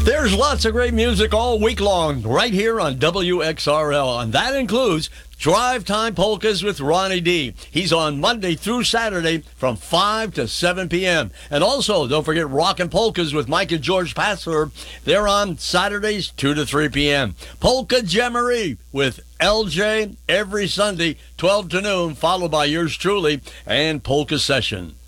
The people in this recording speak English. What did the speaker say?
There's lots of great music all week long right here on WXRL, and that includes Drive Time Polkas with Ronnie D. He's on Monday through Saturday from 5 to 7 p.m. And also, don't forget Rockin' Polkas with Mike and George Passler. They're on Saturdays 2 to 3 p.m. Polka Jamboree with LJ every Sunday, 12 to noon, followed by yours truly and Polka Session.